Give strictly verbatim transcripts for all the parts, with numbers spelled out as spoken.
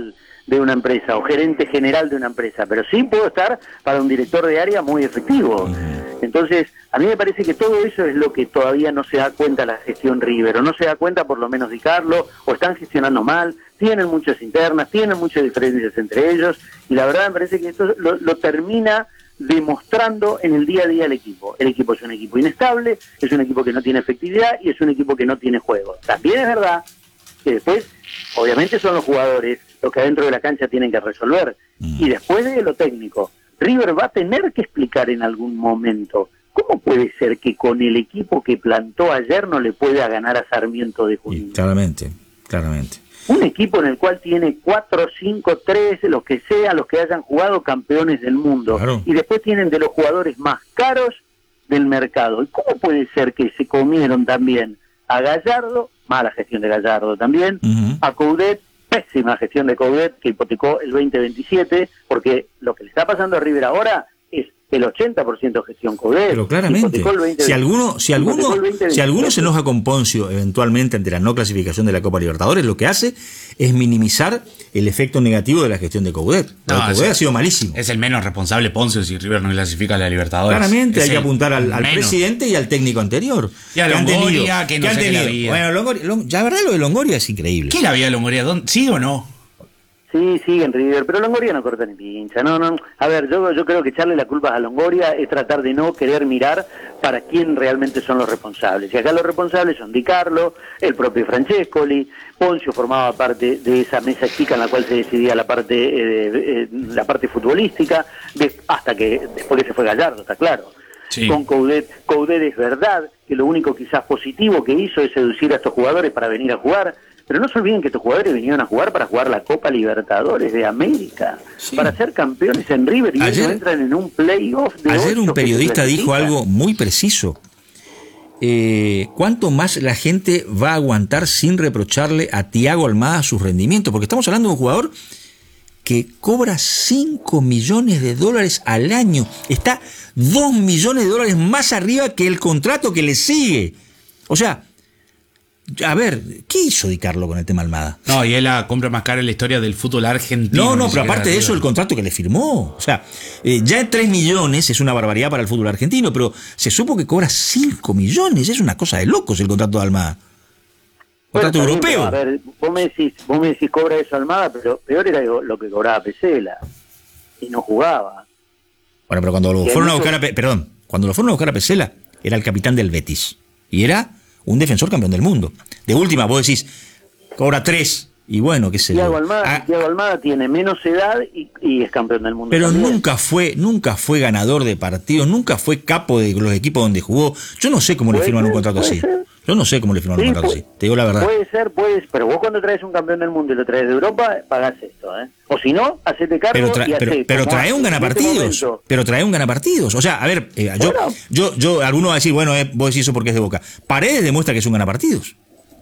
comercial de una empresa o gerente general de una empresa, pero sí puedo estar para un director de área muy efectivo. Entonces, a mí me parece que todo eso es lo que todavía no se da cuenta la gestión River, o no se da cuenta por lo menos Di Carlo, o están gestionando mal, tienen muchas internas, tienen muchas diferencias entre ellos, y la verdad me parece que esto lo, lo termina demostrando en el día a día el equipo. El equipo es un equipo inestable, es un equipo que no tiene efectividad y es un equipo que no tiene juego. También es verdad que después, obviamente son los jugadores los que adentro de la cancha tienen que resolver. Y después de lo técnico, River va a tener que explicar en algún momento cómo puede ser que con el equipo que plantó ayer no le pueda ganar a Sarmiento de Junín. Claramente, claramente. Un equipo en el cual tiene cuatro, cinco, tres, los que sean, los que hayan jugado campeones del mundo. Claro. Y después tienen de los jugadores más caros del mercado. ¿Y cómo puede ser que se comieron también a Gallardo, mala gestión de Gallardo también, uh-huh. a Coudet, pésima gestión de Coudet, que hipotecó el veinte veintisiete, porque lo que le está pasando a River ahora es el ochenta por ciento gestión Coudet. Pero claramente, si alguno, si alguno, si alguno se enoja con Poncio eventualmente ante la no clasificación de la Copa Libertadores, lo que hace es minimizar el efecto negativo de la gestión de Coudet. No, Coudet ha sido malísimo. Es el menos responsable Poncio si River no clasifica a la Libertadores. Claramente, es hay que apuntar al, al presidente y al técnico anterior. Y a Longoria, que no sé qué la vida. Bueno, Longoria, Long, ya verdad lo de Longoria es increíble. ¿Qué la vida de Longoria? ¿Sí o no? Sí, sigue en River, pero Longoria no corta ni pincha. No, no. A ver, yo, yo creo que echarle la culpa a Longoria es tratar de no querer mirar para quién realmente son los responsables. Y acá los responsables son Di Carlo, el propio Francescoli, Poncio formaba parte de esa mesa chica en la cual se decidía la parte eh, eh, la parte futbolística, de, hasta que después que se fue Gallardo, está claro. Sí. Con Coudet, Coudet es verdad que lo único quizás positivo que hizo es seducir a estos jugadores para venir a jugar. Pero no se olviden que estos jugadores vinieron a jugar para jugar la Copa Libertadores de América, sí. para ser campeones en River, y ayer, ellos entran en un playoff de Ayer un periodista dijo algo muy preciso. Eh, ¿Cuánto más la gente va a aguantar sin reprocharle a Thiago Almada sus rendimientos? Porque estamos hablando de un jugador que cobra cinco millones de dólares al año. Está dos millones de dólares más arriba que el contrato que le sigue. O sea... A ver, ¿qué hizo Di Carlo con el tema Almada? No, y es la compra más cara en la historia del fútbol argentino. No, no, pero aparte de eso, el contrato que le firmó. O sea, eh, ya tres millones es una barbaridad para el fútbol argentino, pero se supo que cobra cinco millones. Es una cosa de locos el contrato de Almada. Contrato bueno, europeo. A ver, vos me, decís, vos me decís cobra eso Almada, pero peor era lo que cobraba Pesela. Y no jugaba. Bueno, pero cuando lo fueron a buscar a Pe- perdón, cuando lo fueron a buscar a Pesela, era el capitán del Betis. Y era un defensor campeón del mundo. De última, vos decís, cobra tres, y bueno, qué sé yo. Thiago Almada, ah, Thiago Almada tiene menos edad y, y es campeón del mundo. Pero también. nunca fue, nunca fue ganador de partidos, nunca fue capo de los equipos donde jugó. Yo no sé cómo le firman ser, un contrato así. Ser. Yo no sé cómo le firman sí, un contrato puede, así. Te digo la verdad. Puede ser, puede, pero vos cuando traes un campeón del mundo y lo traes de Europa, pagás esto, ¿eh? O si no, hacete cargo pero tra- y pero, hacé, pero trae un ganapartidos. Este pero trae un ganapartidos. O sea, a ver, eh, yo, bueno. yo, yo, alguno va a decir, bueno, eh, vos decís eso porque es de Boca. Paredes demuestra que es un ganapartidos.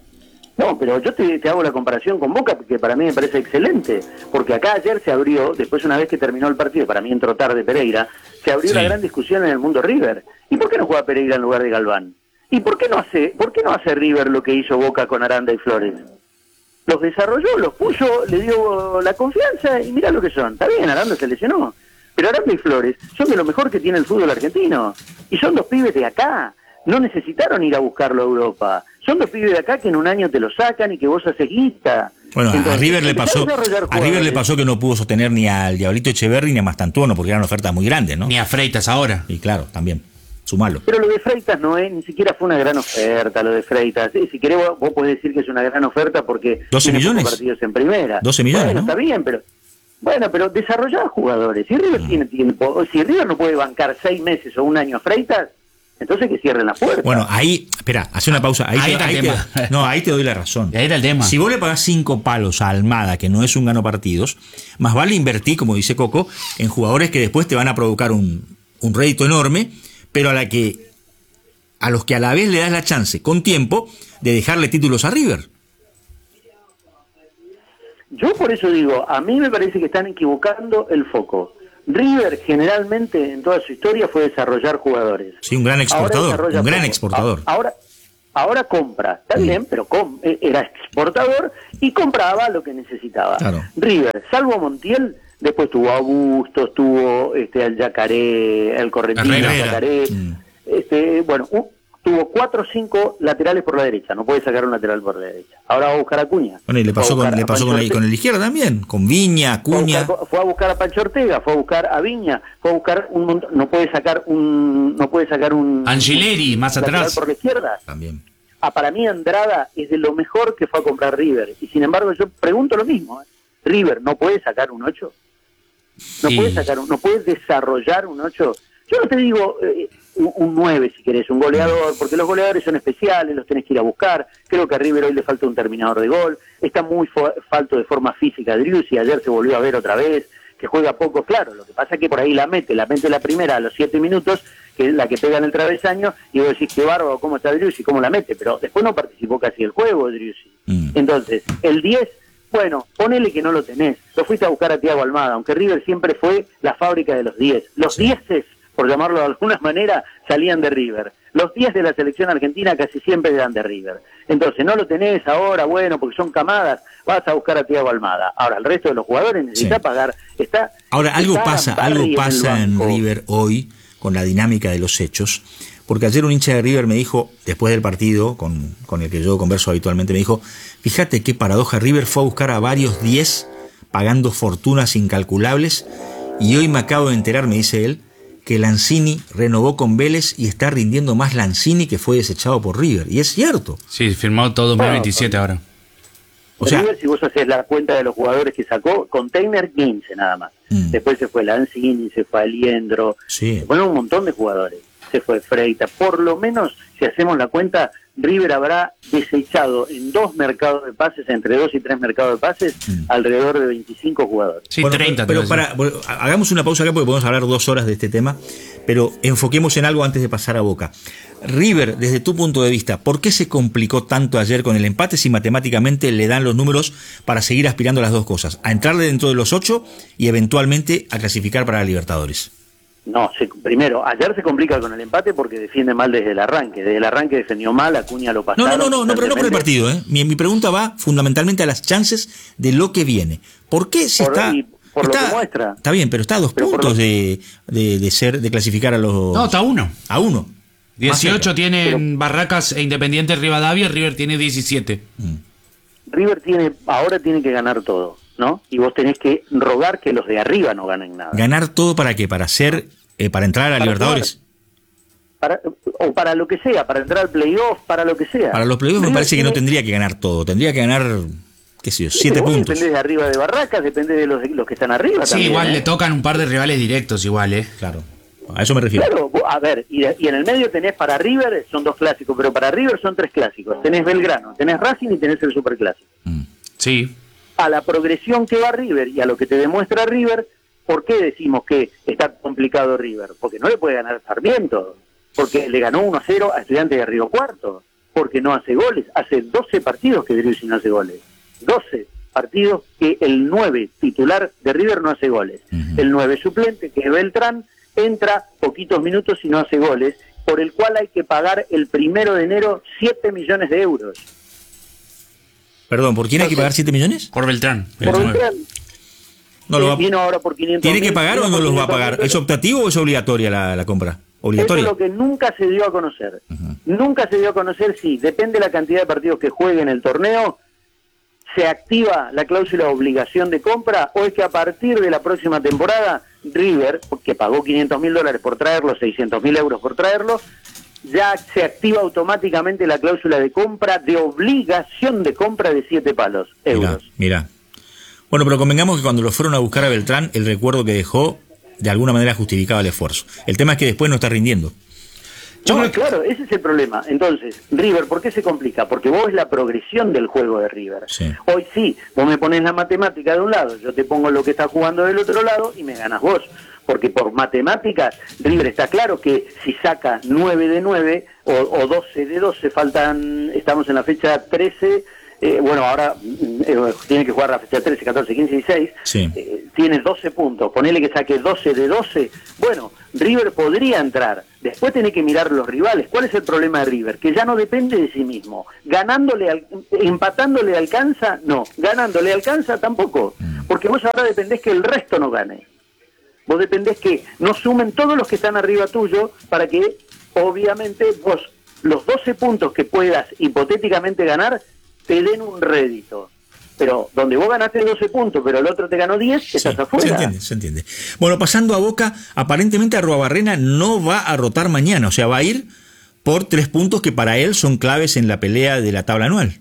No, pero yo te, te hago la comparación con Boca, que para mí me parece excelente, porque acá ayer se abrió, después una vez que terminó el partido, para mí entró tarde Pereira, se abrió sí. la gran discusión en el mundo River. ¿Y por qué no juega Pereira en lugar de Galván? ¿Y por qué no hace, por qué no hace River lo que hizo Boca con Aranda y Flores? Los desarrolló, los puso, le dio la confianza y mirá lo que son. Está bien, Aranda se lesionó, pero Aranda y Flores son de lo mejor que tiene el fútbol argentino. Y son dos pibes de acá, no necesitaron ir a buscarlo a Europa. Son dos pibes de acá que en un año te lo sacan y que vos haces guita. Bueno, Entonces, a River le pasó a River le pasó que no pudo sostener ni al Diablito Echeverri ni a Mastantuono porque eran ofertas muy grandes, ¿no? Ni a Freitas ahora. Y claro, también. Sumalo. Pero lo de Freitas no es, ni siquiera fue una gran oferta, lo de Freitas. Si querés vos, vos podés decir que es una gran oferta porque doce tiene millones partidos en primera. doce millones, bueno, ¿no? Está bien, pero bueno, pero desarrollá jugadores. Si River mm. tiene tiempo, si River no puede bancar seis meses o un año a Freitas, entonces que cierren la puerta. Bueno, ahí, espera, hace una pausa. Ahí, ahí, te, ahí, te, no, ahí te doy la razón. Ahí era el tema. Si vos le pagás cinco palos a Almada, que no es un gano partidos, más vale invertir, como dice Coco, en jugadores que después te van a provocar un, un rédito enorme, pero a la que a los que a la vez le das la chance, con tiempo, de dejarle títulos a River. Yo por eso digo, a mí me parece que están equivocando el foco. River generalmente en toda su historia fue desarrollar jugadores. Sí, un gran exportador, un gran exportador. Ahora, Ahora compra, está Mm. bien, pero com era exportador y compraba lo que necesitaba. Claro. River, salvo Montiel, después tuvo a Bustos, tuvo este, al Yacaré, el Correntino, al Herrera. Yacaré, Mm. este, bueno, uh, tuvo cuatro o cinco laterales por la derecha, no puede sacar un lateral por la derecha. Ahora va a buscar a Acuña. Bueno, y le pasó, Fue a con, buscar le a pasó Pancho con, el, Ortega. con el izquierdo también, con Viña, Fue a Acuña. buscar- Fue a buscar a Pancho Ortega, fue a buscar a Viña, fue a buscar un montón, no puede sacar un, no puede sacar un Angileri, más lateral atrás. por la izquierda. También. Ah, para mí Andrada es de lo mejor que fue a comprar River. Y sin embargo yo pregunto lo mismo. ¿eh? River no puede sacar un ocho. No Sí. puede sacar, un- no puede desarrollar un ocho. Yo no te digo eh, un, un nueve si querés, un goleador, porque los goleadores son especiales, los tenés que ir a buscar. Creo que a River hoy le falta un terminador de gol. Está muy fo- falto de forma física Driussi, ayer se volvió a ver otra vez, que juega poco, claro. Lo que pasa es que por ahí la mete, la mete la primera a los siete minutos, que es la que pega en el travesaño, y vos decís, qué bárbaro, cómo está Driussi, cómo la mete, pero después no participó casi del juego Driussi. Mm. Entonces, el diez, bueno, ponele que no lo tenés, lo fuiste a buscar a Thiago Almada, aunque River siempre fue la fábrica de los diez. Los dieces, por llamarlo de alguna manera, salían de River. Los diez de la selección argentina casi siempre eran de River. Entonces, no lo tenés ahora, bueno, porque son camadas, vas a buscar a Thiago Almada. Ahora, el resto de los jugadores necesita Sí. pagar. Está, Ahora, algo está pasa, Barry algo el pasa en banco. River hoy con la dinámica de los hechos, porque ayer un hincha de River me dijo, después del partido, con, con el que yo converso habitualmente, me dijo, fíjate qué paradoja, River fue a buscar a varios diez pagando fortunas incalculables, y hoy me acabo de enterar, me dice él, que Lanzini renovó con Vélez y está rindiendo más Lanzini, que fue desechado por River, y es cierto. Sí, firmó todo dos mil veintisiete ahora. O sea, River, si vos haces la cuenta de los jugadores que sacó, Container quince nada más. Mm. Después se fue Lanzini, se fue Aliendro, sí. se fueron un montón de jugadores. Se fue Freita. Por lo menos, si hacemos la cuenta, River habrá desechado en dos mercados de pases, entre dos y tres mercados de pases, Mm. alrededor de veinticinco jugadores. Sí, Bueno, treinta. Pero, te pero voy a decir. para, bueno, hagamos una pausa acá porque podemos hablar dos horas de este tema, pero enfoquemos en algo antes de pasar a Boca. River, desde tu punto de vista, ¿por qué se complicó tanto ayer con el empate si matemáticamente le dan los números para seguir aspirando a las dos cosas? A entrar dentro de los ocho y eventualmente a clasificar para la Libertadores. No, se, primero, ayer se complica con el empate porque defiende mal desde el arranque. Desde el arranque defendió mal, Acuña lo No, pasaron. no, no, no, no, pero no por el partido. ¿eh? Mi, mi pregunta va fundamentalmente a las chances de lo que viene. ¿Por qué si Por- está... y por lo está- que muestra. Está bien, pero está a dos Pero por puntos lo- de, de, de ser de clasificar a los... No, está uno. A uno. Más dieciocho cerca. tienen Barracas e Independiente Rivadavia, River tiene diecisiete. River tiene, ahora tiene que ganar todo, ¿no? Y vos tenés que rogar que los de arriba no ganen nada. ¿Ganar todo para qué? ¿Para ser, eh, para entrar a la Para Libertadores? Para, o para lo que sea, para entrar al playoff, para lo que sea. Para los playoffs me River parece que no tiene- tendría que ganar todo. Tendría que ganar, qué sé yo, siete Pero vos puntos. Depende de arriba de Barracas, depende de los, los que están arriba Sí, también. igual ¿eh? le tocan un par de rivales directos, igual, ¿eh? Claro, a eso me refiero. Claro, vos- a ver, y, de- y en el medio tenés para River, son dos clásicos, pero para River son tres clásicos. Tenés Belgrano, tenés Racing y tenés el Superclásico. Mm. Sí. A la progresión que va River y a lo que te demuestra River, ¿por qué decimos que está complicado River? Porque no le puede ganar Sarmiento, porque le ganó uno a cero a Estudiantes de Río Cuarto, porque no hace goles. Hace doce partidos que Driussi no hace goles. doce partidos que el nueve titular de River no hace goles. Ujú. El nueve suplente, que es Beltrán, entra poquitos minutos y no hace goles, por el cual hay que pagar el primero de enero siete millones de euros. Perdón, ¿por quién hay que pagar siete millones? Por Beltrán. el Por nueve. Beltrán. No lo va- Vino ahora por quinientos ¿Tiene que mil, pagar o vino no por los va a quinientos pagar? mil. ¿Es optativo o es obligatoria la, la compra? Eso es ¿Obligatoria? lo que nunca se dio a conocer. Nunca se dio a conocer si, depende de la cantidad de partidos que juegue en el torneo, se activa la cláusula de obligación de compra, o es que a partir de la próxima temporada, River, que pagó quinientos mil dólares por traerlo, seiscientos mil euros por traerlo, ya se activa automáticamente la cláusula de compra, de obligación de compra de siete palos, Mira, euros. mira. Bueno, pero convengamos que cuando lo fueron a buscar a Beltrán, el recuerdo que dejó, de alguna manera justificaba el esfuerzo. El tema es que después no está rindiendo. Yo No, creo que- claro, ese es el problema. Entonces, River, ¿por qué se complica? Porque vos ves la progresión del juego de River. Sí. Hoy sí, vos me pones la matemática de un lado, yo te pongo lo que está jugando del otro lado y me ganas vos. Porque por matemáticas, River está claro que si saca nueve de nueve o, o doce de doce, faltan, estamos en la fecha trece, eh, bueno, ahora eh, tiene que jugar la fecha trece, catorce, quince y dieciséis, sí. eh, tiene doce puntos, ponele que saque doce de doce, bueno, River podría entrar, después tiene que mirar los rivales. ¿Cuál es el problema de River? Que ya no depende de sí mismo, ganándole, al, empatándole alcanza, no, ganándole alcanza tampoco, porque vos ahora dependés que el resto no gane, vos dependés que no sumen todos los que están arriba tuyo para que, obviamente, vos los doce puntos que puedas hipotéticamente ganar te den un rédito. Pero donde vos ganaste doce puntos, pero el otro te ganó diez, Sí, estás afuera. se entiende, se entiende. Bueno, pasando a Boca, aparentemente Arruabarrena no va a rotar mañana, o sea, va a ir por tres puntos que para él son claves en la pelea de la tabla anual.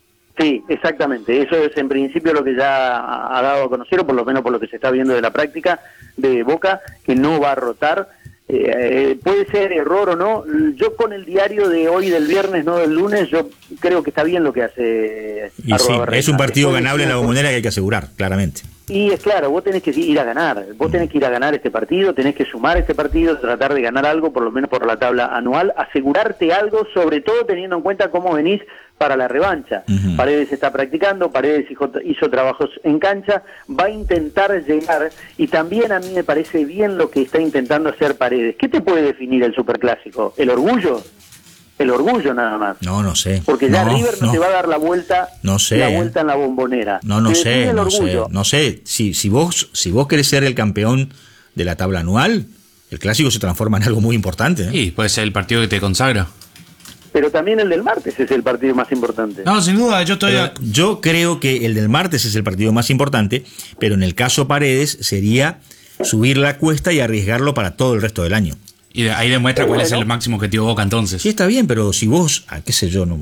Sí, exactamente. Eso es en principio lo que ya ha dado a conocer, o por lo menos por lo que se está viendo de la práctica de Boca, que no va a rotar. Eh, puede ser error o no. Yo con el diario de hoy del viernes, no del lunes, yo creo que está bien lo que hace Y sí, es un partido Después, ganable en la Bombonera que hay que asegurar, claramente. Y es claro, vos tenés que ir a ganar, vos tenés que ir a ganar este partido, tenés que sumar este partido, tratar de ganar algo, por lo menos por la tabla anual, asegurarte algo, sobre todo teniendo en cuenta cómo venís para la revancha. Uh-huh. Paredes está practicando, Paredes hizo, hizo trabajos en cancha, va a intentar llegar, y también a mí me parece bien lo que está intentando hacer Paredes. ¿Qué te puede definir el Superclásico? ¿El orgullo? El orgullo nada más. No, no sé. Porque ya no, River no, no te va a dar la vuelta, no sé. la vuelta en la Bombonera. No, no te sé, no orgullo. sé, no sé. Si, si vos, si vos querés ser el campeón de la tabla anual, el clásico se transforma en algo muy importante, ¿eh? Sí, puede ser el partido que te consagra. Pero también el del martes es el partido más importante. No, sin duda, yo estoy... Pero yo creo que el del martes es el partido más importante, pero en el caso Paredes sería subir la cuesta y arriesgarlo para todo el resto del año. Y de ahí demuestra cuál es el máximo objetivo de Boca entonces. Sí, está bien, pero si vos, ah, qué sé yo, no,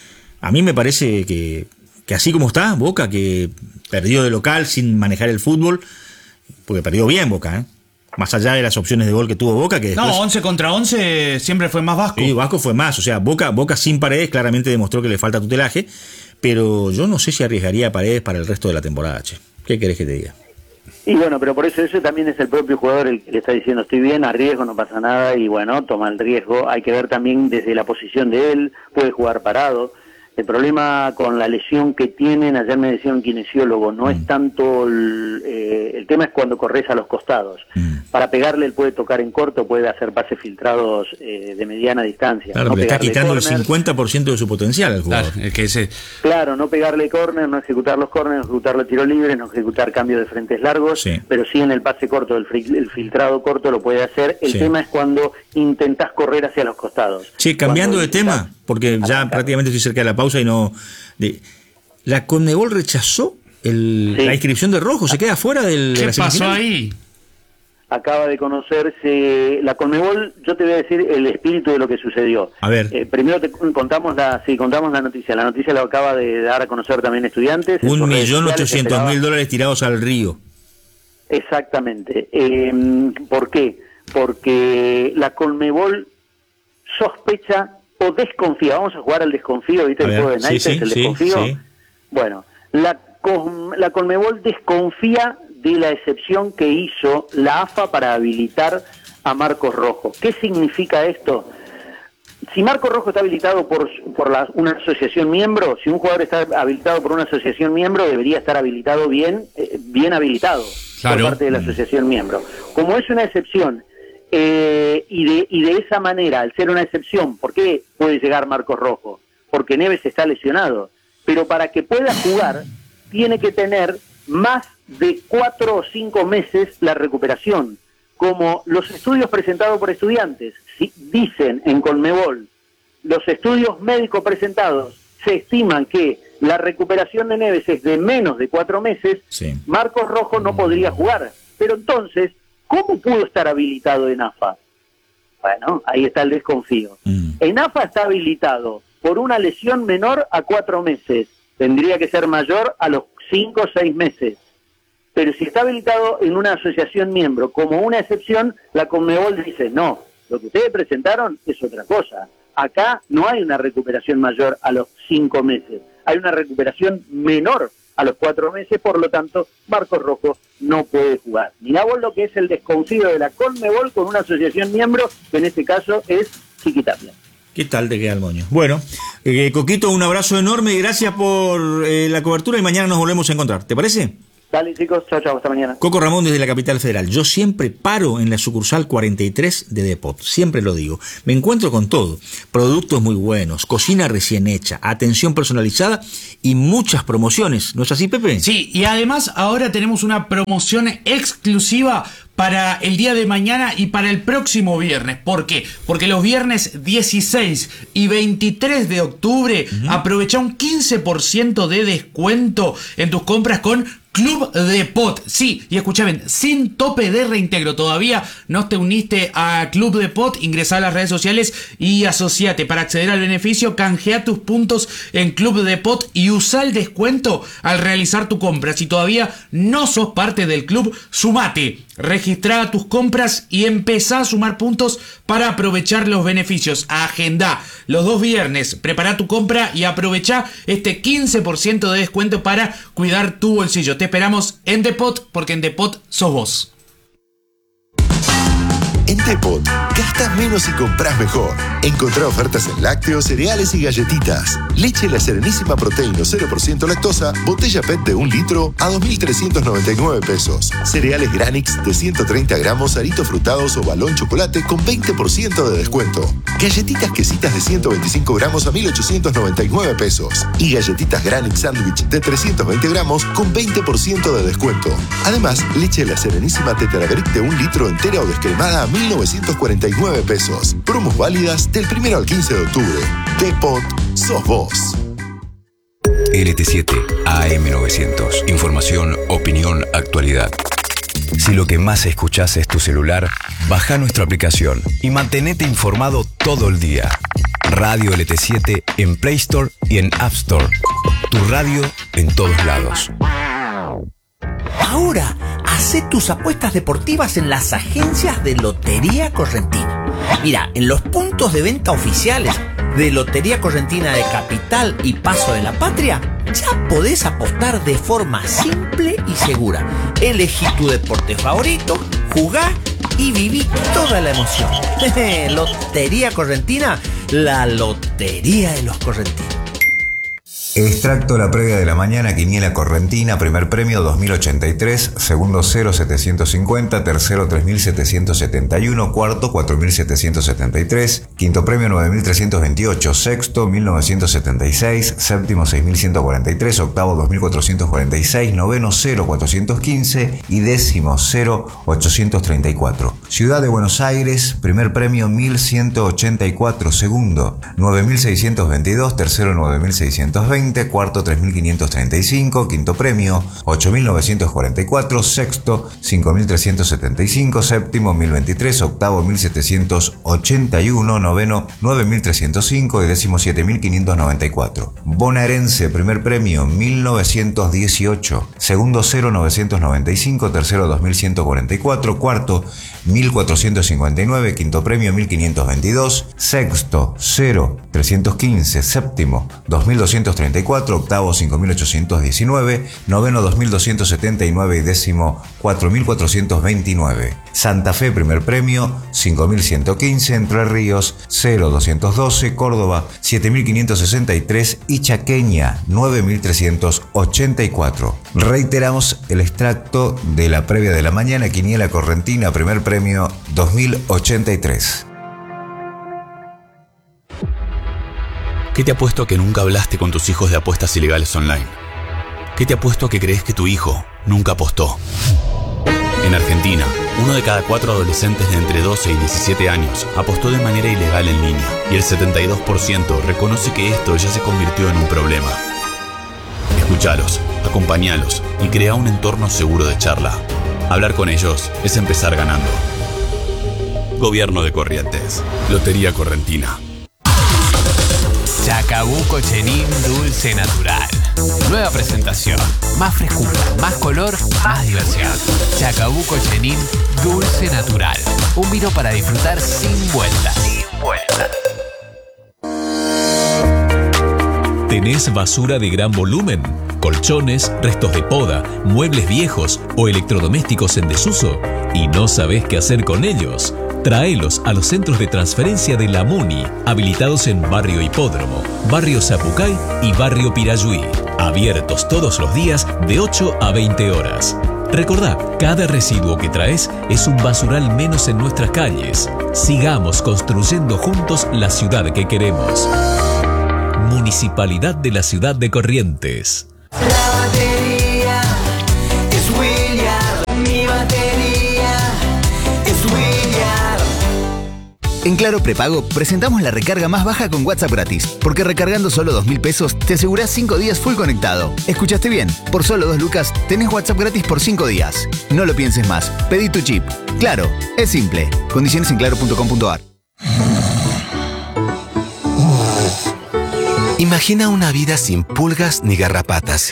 a mí me parece que, que así como está, Boca, que perdió de local sin manejar el fútbol, porque perdió bien Boca, ¿eh? Más allá de las opciones de gol que tuvo Boca, que después... No, once contra once siempre fue más Vasco. Sí, Vasco fue más, o sea, Boca, Boca sin Paredes claramente demostró que le falta tutelaje, pero yo no sé si arriesgaría a Paredes para el resto de la temporada, che. ¿Qué querés que te diga? Y bueno, pero por eso eso también es el propio jugador el que le está diciendo estoy bien, arriesgo, no pasa nada, y bueno, toma el riesgo. Hay que ver también desde la posición de él, puede jugar parado. El problema con la lesión que tienen, ayer me decía un kinesiólogo, no mm. es tanto, el, eh, el tema es cuando corres a los costados. Mm. Para pegarle él puede tocar en corto, puede hacer pases filtrados eh, de mediana distancia. Claro, no le está quitando corner, el cincuenta por ciento de su potencial al jugador. Claro, el que ese... claro, no pegarle córner, no ejecutar los córneres, no ejecutar los tiros libres, no ejecutar cambios de frentes largos, sí. pero sí en el pase corto, el, el filtrado corto lo puede hacer. El sí. tema es cuando intentás correr hacia los costados. Sí, cambiando de tema, porque ya acá. prácticamente estoy cerca de la pausa y no... De, ¿la Conmebol rechazó el, sí. la inscripción de Rojo? ¿Se queda fuera del... ¿Qué de la pasó ahí? Acaba de conocerse la Conmebol. Yo te voy a decir el espíritu de lo que sucedió. A ver. Eh, primero te contamos la, sí, contamos la noticia. La noticia la acaba de dar a conocer también Estudiantes. Un millón ochocientos mil dólares tirados al río. Exactamente. Eh, ¿Por qué? Porque la Conmebol sospecha o desconfía. Vamos a jugar al desconfío, ¿viste? A el ver, juego de naipes, sí, sí, el desconfío. Sí, sí. Bueno, la, la Conmebol desconfía de la excepción que hizo la A F A para habilitar a Marcos Rojo. ¿Qué significa esto? Si Marcos Rojo está habilitado por, por la, una asociación miembro, si un jugador está habilitado por una asociación miembro, debería estar habilitado bien, eh, bien habilitado claro. por parte de la asociación miembro. Como es una excepción, eh, y, de, y de esa manera, al ser una excepción, ¿por qué puede llegar Marcos Rojo? Porque Neves está lesionado. Pero para que pueda jugar, tiene que tener más de cuatro o cinco meses la recuperación. Como los estudios presentados por Estudiantes si, dicen en Conmebol, los estudios médicos presentados se estiman que la recuperación de Neves es de menos de cuatro meses, sí. Marcos Rojo no podría jugar. Pero entonces, ¿cómo pudo estar habilitado en A F A? Bueno, ahí está el desconfío. Mm. En A F A está habilitado por una lesión menor a cuatro meses. Tendría que ser mayor a los cinco o seis meses. Pero si está habilitado en una asociación miembro como una excepción, la Conmebol dice, no, lo que ustedes presentaron es otra cosa. Acá no hay una recuperación mayor a los cinco meses, hay una recuperación menor a los cuatro meses, por lo tanto, Marcos Rojo no puede jugar. Mirá vos lo que es el desconfío de la Conmebol con una asociación miembro, que en este caso es Chiquitapia. ¿Qué tal te queda el moño? Bueno, eh, Coquito, un abrazo enorme y gracias por eh, la cobertura y mañana nos volvemos a encontrar. ¿Te parece? Dale, chicos, chao, chao, hasta mañana. Coco Ramón desde la Capital Federal. Yo siempre paro en la sucursal cuarenta y tres de Depot, siempre lo digo. Me encuentro con todo, productos muy buenos, cocina recién hecha, atención personalizada y muchas promociones. ¿No es así, Pepe? Sí, y además ahora tenemos una promoción exclusiva para el día de mañana y para el próximo viernes. ¿Por qué? Porque los viernes dieciséis y veintitrés de octubre uh-huh. aprovecha un quince por ciento de descuento en tus compras con Club Depot. Sí, y escucha bien, sin tope de reintegro. Todavía no te uniste a Club Depot, ingresá a las redes sociales y asociate. Para acceder al beneficio, canjea tus puntos en Club Depot y usa el descuento al realizar tu compra. Si todavía no sos parte del club, sumate. Registrá tus compras y empezá a sumar puntos para aprovechar los beneficios. Agenda los dos viernes, prepara tu compra y aprovecha este quince por ciento de descuento para cuidar tu bolsillo. Te esperamos en Depot, porque en Depot sos vos. En Depot, gastas menos y compras mejor. Encontrá ofertas en lácteos, cereales y galletitas. Leche La Serenísima Proteína cero por ciento lactosa, botella P E T de un litro a dos mil trescientos noventa y nueve pesos. Cereales Granix de ciento treinta gramos, aritos frutados o balón chocolate con veinte por ciento de descuento. Galletitas Quesitas de ciento veinticinco gramos a mil ochocientos noventa y nueve pesos. Y galletitas Granix Sandwich de trescientos veinte gramos con veinte por ciento de descuento. Además, leche La Serenísima Tetrabric de un litro entera o descremada a mil novecientos cuarenta y nueve pesos. Promos válidas del primero al quince de octubre. Depot, sos vos. L T siete A M novecientos. Información, opinión, actualidad. Si lo que más escuchás es tu celular, baja nuestra aplicación y mantenete informado todo el día. Radio L T siete en Play Store y en App Store. Tu radio en todos lados. Ahora, hacé tus apuestas deportivas en las agencias de Lotería Correntina. Mira, en los puntos de venta oficiales de Lotería Correntina de Capital y Paso de la Patria, ya podés apostar de forma simple y segura. Elegí tu deporte favorito, jugá y viví toda la emoción. Lotería Correntina, la lotería de los correntinos. Extracto la previa de la mañana, quiniela correntina, primer premio dos mil ochenta y tres, segundo cero setecientos cincuenta, tercero tres mil setecientos setenta y uno, cuarto cuatro mil setecientos setenta y tres, quinto premio nueve mil trescientos veintiocho, sexto mil novecientos setenta y seis, séptimo seis mil ciento cuarenta y tres, octavo dos mil cuatrocientos cuarenta y seis, noveno cero cuatrocientos quince y décimo cero ochocientos treinta y cuatro. Ciudad de Buenos Aires, primer premio mil ciento ochenta y cuatro, segundo nueve mil seiscientos veintidós, tercero nueve mil seiscientos veinte, cuarto tres mil quinientos treinta y cinco, quinto premio ocho mil novecientos cuarenta y cuatro, sexto cinco mil trescientos setenta y cinco, séptimo mil veintitrés, octavo mil setecientos ochenta y uno, noveno nueve mil trescientos cinco y décimo siete mil quinientos noventa y cuatro. Bonaerense, primer premio mil novecientos dieciocho, segundo cero novecientos noventa y cinco, tercero dos mil ciento cuarenta y cuatro, cuarto mil cuatrocientos cincuenta y nueve, quinto premio mil quinientos veintidós, sexto cero trescientos quince, séptimo dos mil doscientos treinta y cuatro, octavo cinco mil ochocientos diecinueve, noveno dos mil doscientos setenta y nueve y décimo cuatro mil cuatrocientos veintinueve. Santa Fe, primer premio cinco mil ciento quince, Entre Ríos cero doscientos doce, Córdoba siete mil quinientos sesenta y tres y Chaqueña nueve mil trescientos ochenta y cuatro. Reiteramos el extracto de la previa de la mañana, quiniela correntina, primer premio dos mil ochenta y tres. ¿Qué te apuesto a que nunca hablaste con tus hijos de apuestas ilegales online? ¿Qué te apuesto a que crees que tu hijo nunca apostó? En Argentina, uno de cada cuatro adolescentes de entre doce y diecisiete años apostó de manera ilegal en línea y el setenta y dos por ciento reconoce que esto ya se convirtió en un problema. Escuchalos, acompañalos y crea un entorno seguro de charla. Hablar con ellos es empezar ganando. Gobierno de Corrientes. Lotería Correntina. Chacabuco Chenin Dulce Natural. Nueva presentación. Más frescura, más color, más diversión. Chacabuco Chenin Dulce Natural. Un vino para disfrutar sin vueltas. Sin vueltas. ¿Tenés basura de gran volumen? ¿Colchones, restos de poda, muebles viejos o electrodomésticos en desuso? ¿Y no sabés qué hacer con ellos? Traelos a los centros de transferencia de la MUNI, habilitados en Barrio Hipódromo, Barrio Zapucay y Barrio Pirayuí. Abiertos todos los días de ocho a veinte horas. Recordá, cada residuo que traes es un basural menos en nuestras calles. Sigamos construyendo juntos la ciudad que queremos. Municipalidad de la Ciudad de Corrientes. La batería es William, mi batería es William. En Claro Prepago presentamos la recarga más baja con WhatsApp gratis, porque recargando solo dos mil pesos te asegurás cinco días full conectado. ¿Escuchaste bien? Por solo dos lucas tenés WhatsApp gratis por cinco días. No lo pienses más, pedí tu chip. Claro, es simple. Condiciones en claro punto com punto a r. Imagina una vida sin pulgas ni garrapatas.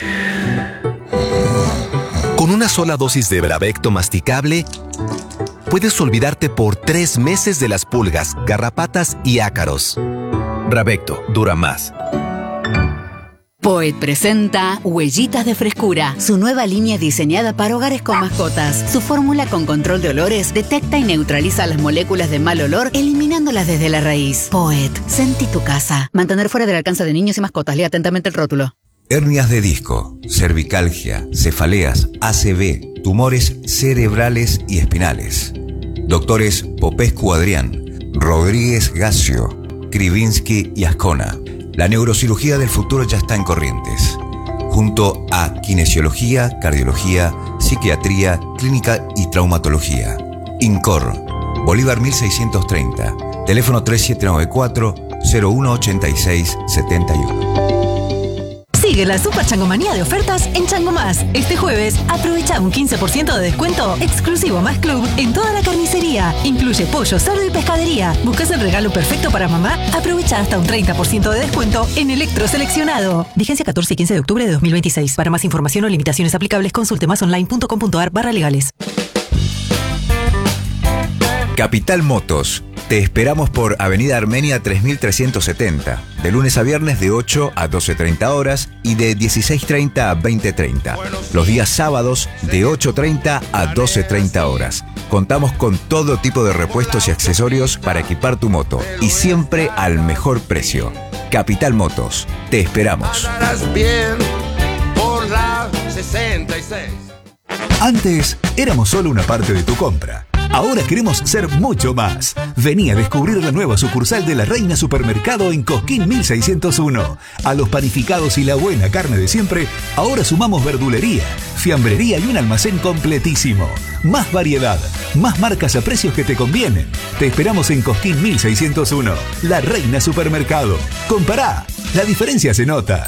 Con una sola dosis de Bravecto masticable, puedes olvidarte por tres meses de las pulgas, garrapatas y ácaros. Bravecto dura más. Poet presenta Huellitas de Frescura, su nueva línea diseñada para hogares con mascotas. Su fórmula con control de olores detecta y neutraliza las moléculas de mal olor, eliminándolas desde la raíz. Poet, sentí tu casa. Mantener fuera del alcance de niños y mascotas. Lea atentamente el rótulo. Hernias de disco, cervicalgia, cefaleas, A C V, tumores cerebrales y espinales. Doctores Popescu Adrián, Rodríguez Gacio, Krivinsky y Ascona. La neurocirugía del futuro ya está en Corrientes. Junto a kinesiología, cardiología, psiquiatría, clínica y traumatología. INCOR, Bolívar mil seiscientos treinta. Teléfono tres siete nueve cuatro, cero uno ocho seis siete uno. Sigue la Super Changomanía de ofertas en Chango Más. Este jueves, aprovecha un quince por ciento de descuento exclusivo Más Club en toda la carnicería. Incluye pollo, cerdo y pescadería. ¿Buscas el regalo perfecto para mamá? Aprovecha hasta un treinta por ciento de descuento en electro seleccionado. Vigencia catorce y quince de octubre de dos mil veintiséis. Para más información o limitaciones aplicables, consulte masonline punto com punto a r barra legales. Capital Motos. Te esperamos por Avenida Armenia tres mil trescientos setenta, de lunes a viernes de ocho a doce treinta horas y de dieciséis treinta a veinte treinta. Los días sábados de ocho treinta a doce treinta horas. Contamos con todo tipo de repuestos y accesorios para equipar tu moto y siempre al mejor precio. Capital Motos, te esperamos. Bien por la sesenta y seis. Antes éramos solo una parte de tu compra. Ahora queremos ser mucho más. Vení a descubrir la nueva sucursal de La Reina Supermercado en Cosquín mil seiscientos uno. A los panificados y la buena carne de siempre, ahora sumamos verdulería, fiambrería y un almacén completísimo. Más variedad, más marcas a precios que te convienen. Te esperamos en Cosquín mil seiscientos uno. La Reina Supermercado. Compará, la diferencia se nota.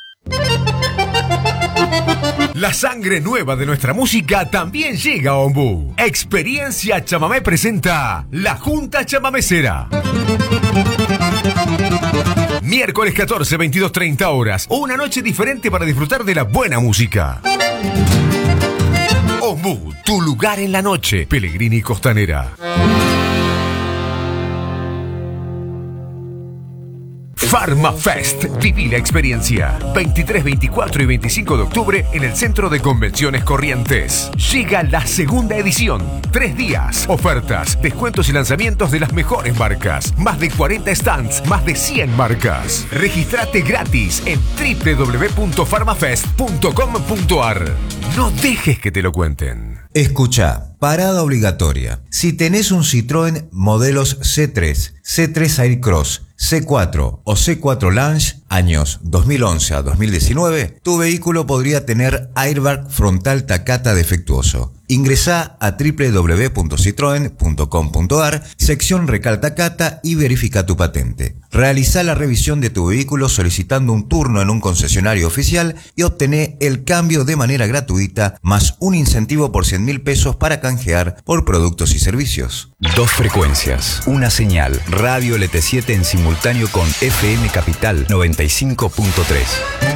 La sangre nueva de nuestra música también llega a Ombú. Experiencia Chamamé presenta La Junta Chamamecera. Miércoles catorce, veintidós treinta horas. Una noche diferente para disfrutar de la buena música. Ombú, tu lugar en la noche. Pellegrini Costanera. PharmaFest. Viví la experiencia. veintitrés, veinticuatro y veinticinco de octubre en el Centro de Convenciones Corrientes. Llega la segunda edición. Tres días. Ofertas, descuentos y lanzamientos de las mejores marcas. Más de cuarenta stands, más de cien marcas. Regístrate gratis en doble u doble u doble u punto farmafest punto com punto a r. No dejes que te lo cuenten. Escucha, parada obligatoria. Si tenés un Citroën modelos C tres, C tres Aircross, C cuatro o C cuatro Lounge, años dos mil once a dos mil diecinueve, tu vehículo podría tener airbag frontal Takata defectuoso. Ingresá a doble u doble u doble u punto citroen punto com punto a r, sección Recal Takata y verifica tu patente. Realizá la revisión de tu vehículo solicitando un turno en un concesionario oficial y obtené el cambio de manera gratuita, más un incentivo por cien mil pesos para canjear por productos y servicios. Dos frecuencias, una señal, Radio L T siete en simultáneo con F M Capital noventa y cinco punto tres.